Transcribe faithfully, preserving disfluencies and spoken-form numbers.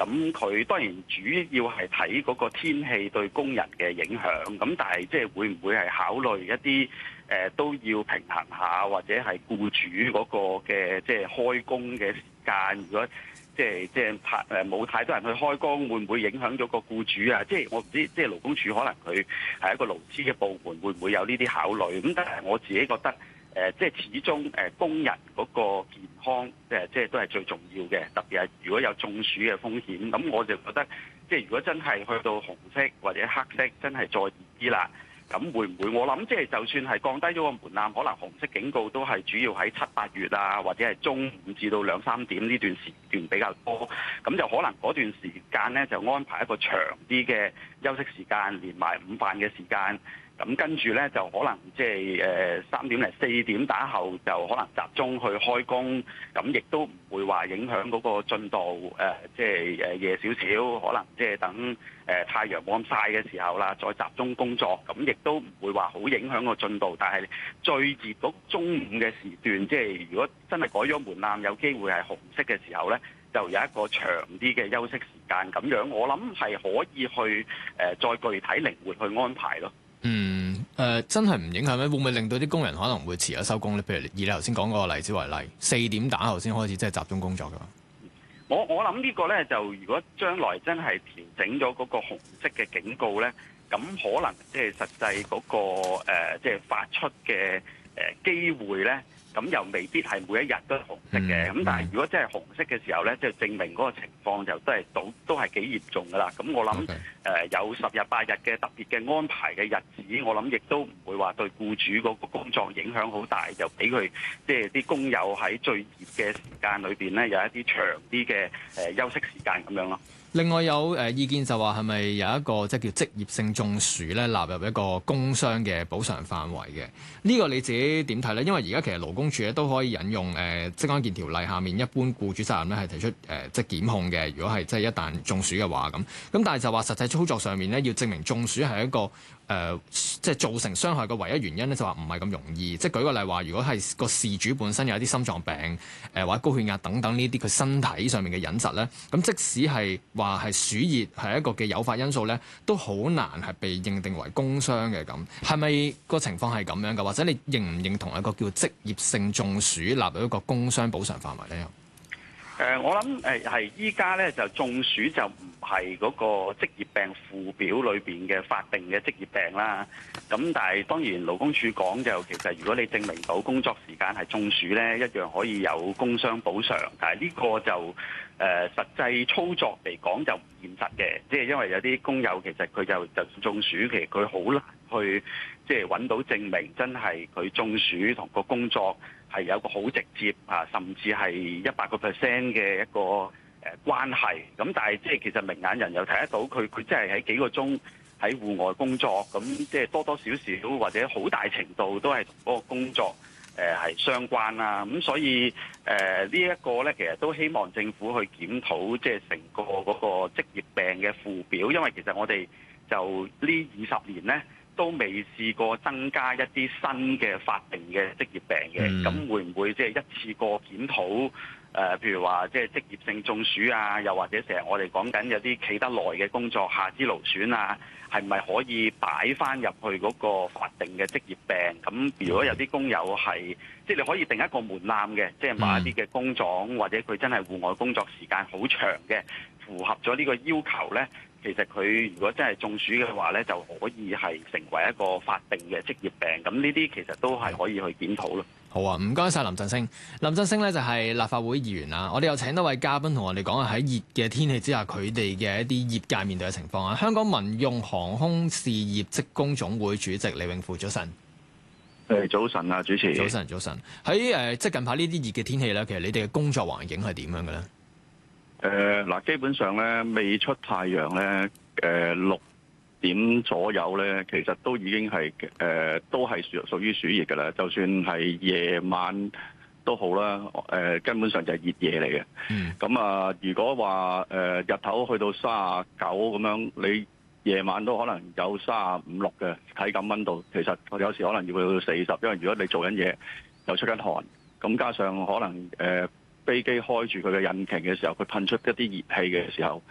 咁佢當然主要係睇嗰個天氣對工人嘅影響，咁但係即係會唔會係考慮一啲誒、呃、都要平衡下，或者係僱主嗰個嘅即係開工嘅時間，如果即係即係太誒冇太多人去開工，會唔會影響咗個僱主啊？即係我唔知，即係勞工處可能佢係一個勞資嘅部門，會唔會有呢啲考慮？咁但係我自己覺得。誒，即係始終誒工人嗰個健康，誒即係都係最重要嘅。特別係如果有中暑嘅風險，咁我就覺得，即係如果真係去到紅色或者黑色，真係再熱啲啦，咁會唔會？我諗即係就算係降低咗個門檻，可能紅色警告都係主要喺七八月啊，或者係中午至到兩三點呢段時段比較多，咁就可能嗰段時間咧就安排一個長啲嘅休息時間，連埋午飯嘅時間。咁跟住咧就可能即係誒三點零四點打後就可能集中去開工，咁亦都唔會話影響嗰個進度誒，即係誒夜少少，可能即係等誒太陽冇咁曬嘅時候啦，再集中工作，咁亦都唔會話好影響個進度。但係最熱嗰中午嘅時段，即係如果真係改咗門檻，有機會係紅色嘅時候咧，就有一個長啲嘅休息時間，咁樣我諗係可以去誒再具體靈活去安排咯。 嗯，誒、呃、真係唔影響咩？會唔會令到啲工人可能會遲咗收工咧？譬如以你頭先講嗰個例子為例，四點打後先開始即係集中工作㗎。 我我諗呢個咧就如果將來真係調整咗嗰個紅色嘅警告咧，咁可能即係實際嗰、嗰個即係、呃就是、發出嘅誒機會咧。咁又未必係每一日都係紅色嘅，咁、嗯、但係如果真係紅色嘅時候咧，即係證明嗰個情況就都係都都係幾嚴重噶啦。咁我諗誒 Okay.、 呃、有十日八日嘅特別嘅安排嘅日子，我諗亦都唔會話對僱主嗰個工作影響好大，就俾佢即係啲工友喺最熱嘅時間裏邊咧有一啲長啲嘅誒休息時間咁樣咯。 另外有誒意見就話係咪有一個即係叫職業性中暑咧納入一個工傷嘅補償範圍嘅？呢、這個你自己點睇咧？因為而家其實勞工處咧都可以引用誒職安健條例下面一般僱主責任咧係提出誒、呃、即係檢控嘅。如果係即係一旦中暑嘅話咁，咁但係就話實際操作上面咧要證明中暑係一個誒、呃、即係造成傷害嘅唯一原因咧，就話唔係咁容易。即係舉個例話，如果係個事主本身有一啲心臟病誒、呃、或者高血壓等等呢啲佢身體上面嘅隱疾咧，咁即使係話係暑熱係一個嘅誘發因素咧，都好難係被認定為工傷嘅。咁係咪個情況係咁樣嘅？或者你認唔認同一個叫職業性中暑納入一個工傷補償範圍咧？ 誒、呃，我諗誒係依家咧就中暑就唔係嗰個職業病附表裏邊嘅法定嘅職業病啦。咁但係當然勞工處講就其實如果你證明到工作時間係中暑咧，一樣可以有工傷補償。但係呢個就誒、呃、實際操作嚟講就唔現實嘅，即係因為有啲工友其實佢就就中暑，其實佢好難去即係揾到證明真係佢中暑同個工作係有個好直接啊，甚至係一百個 percent 嘅一個誒關係。咁但係即係其實明眼人又睇得到佢佢真係喺幾個鐘喺戶外工作，咁即係多多少少或者好大程度都係同嗰個工作誒係相關啦。咁所以誒呢一個咧，其實都希望政府去檢討即係成個嗰個職業病嘅附表，因為其實我哋就呢二十年咧，都未試過增加一啲新嘅法定嘅職業病嘅，咁、嗯、會唔會即係一次過檢討？誒、呃，譬如話即係職業性中暑啊，又或者成日我哋講緊有啲企得耐嘅工作，下肢勞損啊，係咪可以擺翻入去嗰個法定嘅職業病？咁如果有啲工友係，即係你可以定一個門檻嘅，即係某一啲嘅工種或者佢真係戶外工作時間好長嘅，符合咗呢個要求咧。其實佢如果真係中暑嘅話咧，就可以係成為一個法定嘅職業病。咁呢啲其實都係可以去檢討咯。 好啊，唔該晒林振昇。林振昇咧就係立法會議員啦。我哋又請多位嘉賓同我哋講下喺熱嘅天氣之下，佢哋嘅一啲業界面對嘅情況啊。香港民用航空事業職工總會主席李永富，早晨。 誒，早晨啊，主持。 早晨，早晨。喺誒，即係近排呢啲熱嘅天氣咧，其實你哋嘅工作環境係點樣嘅咧？ 誒嗱、呃，基本上咧未出太陽咧，誒、呃、六點左右咧，其實都已經係誒、呃、都係屬屬於暑熱㗎啦。就算係夜晚都好啦，誒、呃、根本上就係熱夜嚟嘅。咁、嗯、啊，如果話誒、呃、日頭去到三十九咁樣，你夜晚都可能有三十五六嘅體感溫度。其實有時可能要去到四十，因為如果你做緊嘢又出緊汗，咁加上可能誒。呃飛機開住佢嘅引擎嘅時候，佢噴出一啲熱氣嘅時候，